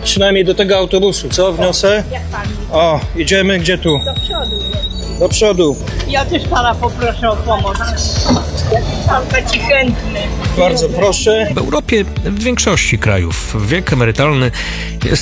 przynajmniej do tego autobusu, co wniosę? Jak pan O, idziemy gdzie tu? do przodu jest. Do przodu. Ja też pana poproszę o pomoc. Jest pan taki chętny. Bardzo proszę. W Europie, w większości krajów, wiek emerytalny jest